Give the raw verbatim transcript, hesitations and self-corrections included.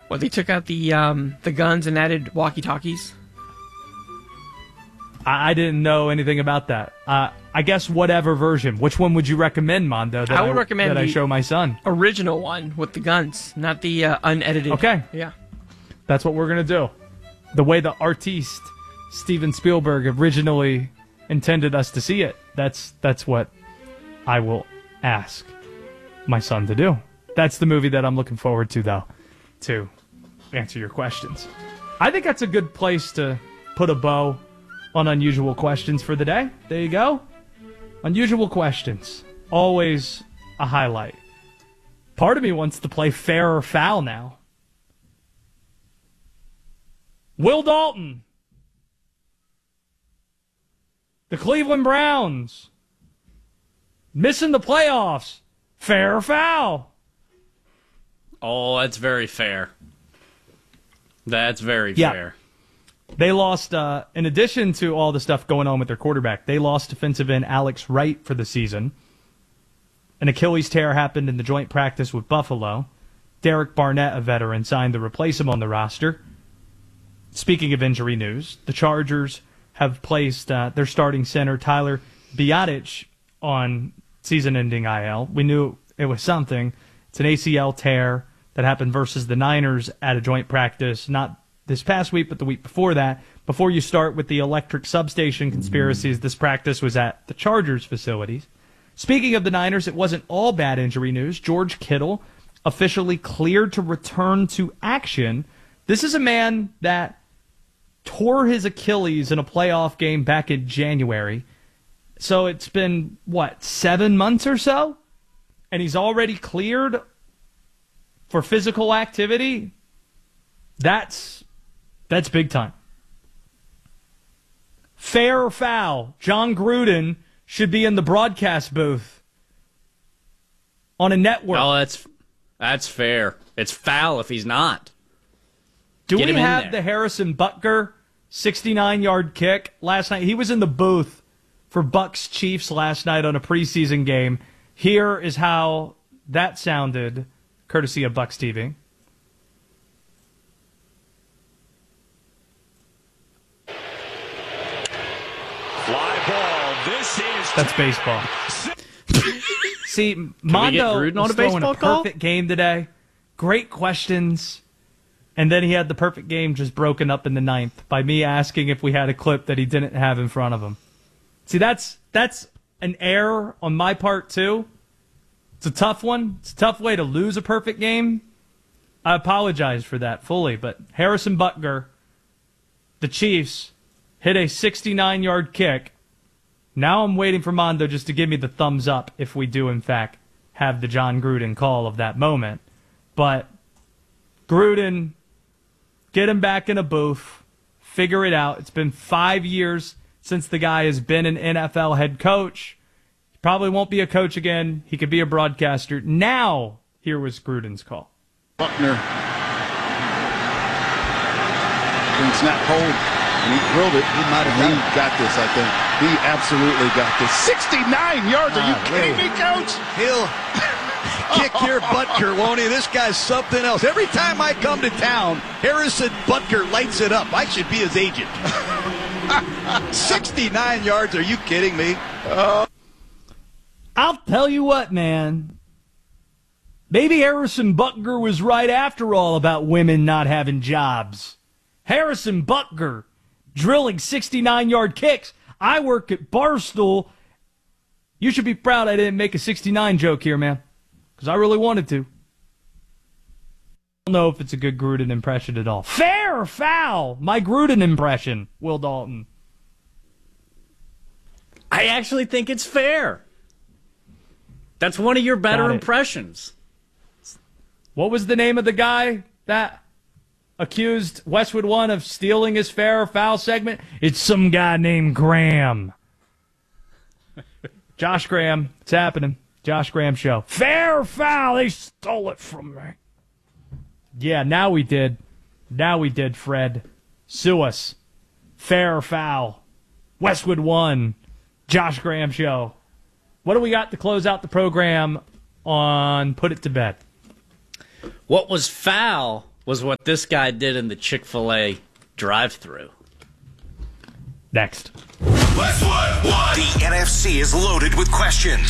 Well, they took out the um, the guns and added walkie-talkies. I, I didn't know anything about that. Uh, I guess whatever version. Which one would you recommend, Mondo? That I would I, recommend that the I show my son. Original one with the guns, not the uh, unedited. Okay. Yeah. That's what we're going to do. The way the artiste, Steven Spielberg, originally intended us to see it. That's that's what I will ask my son to do. That's the movie that I'm looking forward to, though, to answer your questions. I think that's a good place to put a bow on Unusual Questions for the day. There you go. Unusual Questions. Always a highlight. Part of me wants to play Fair or Foul now. Will Dalton. The Cleveland Browns. Missing the playoffs. Fair or foul? Oh, that's very fair. That's very yeah. fair. They lost, uh, in addition to all the stuff going on with their quarterback, they lost defensive end Alex Wright for the season. An Achilles tear happened in the joint practice with Buffalo. Derek Barnett, a veteran, signed to replace him on the roster. Speaking of injury news, the Chargers have placed uh, their starting center, Tyler Biadasz, on season-ending I L. We knew it was something. It's an A C L tear that happened versus the Niners at a joint practice, not this past week, but the week before that. Before you start with the electric substation conspiracies, this practice was at the Chargers facilities. Speaking of the Niners, it wasn't all bad injury news. George Kittle officially cleared to return to action. This is a man that tore his Achilles in a playoff game back in January. So it's been, what, seven months or so? And he's already cleared for physical activity? That's that's big time. Fair or foul? John Gruden should be in the broadcast booth on a network. Oh, that's that's fair. It's foul if he's not. Do Get we him in have there. the Harrison Butker sixty-nine-yard kick last night? He was in the booth for Bucks Chiefs last night on a preseason game. Here is how that sounded, courtesy of Bucks T V. Fly ball. This is That's baseball. See, we get Mondo Gruden on was a throwing baseball a call? perfect game today. Great questions. And then he had the perfect game just broken up in the ninth by me asking if we had a clip that he didn't have in front of him. See, that's that's an error on my part, too. It's a tough one. It's a tough way to lose a perfect game. I apologize for that fully. But Harrison Butker, the Chiefs, hit a sixty-nine-yard kick. Now I'm waiting for Mondo just to give me the thumbs up if we do, in fact, have the John Gruden call of that moment. But Gruden, get him back in a booth, figure it out. It's been five years since the guy has been an N F L head coach. He probably won't be a coach again. He could be a broadcaster. Now, here was Gruden's call. Buckner didn't snap hold, and he drilled it. He might have he got this, I think. He absolutely got this. sixty-nine yards. Are you Ah, kidding really? me, Coach? He'll kick your Butker, won't he? This guy's something else. Every time I come to town, Harrison Butker lights it up. I should be his agent. sixty-nine yards. Are you kidding me? Uh, I'll tell you what, man. Maybe Harrison Butker was right after all about women not having jobs. Harrison Butker drilling sixty-nine-yard kicks. I work at Barstool. You should be proud I didn't make a sixty-nine joke here, man, because I really wanted to. I don't know if it's a good Gruden impression at all. Fair or foul? My Gruden impression, Will Dalton. I actually think it's fair. That's one of your better Got it. impressions. What was the name of the guy that accused Westwood One of stealing his fair or foul segment? It's some guy named Graham. Josh Graham. It's happening. Josh Graham show. Fair or foul? They stole it from me. Yeah, now we did. Now we did, Fred. Sue us. Fair or foul? Westwood One. Josh Graham show. What do we got to close out the program on Put It to Bed? What was foul was what this guy did in the Chick-fil-A drive-thru. Next. The N F C is loaded with questions.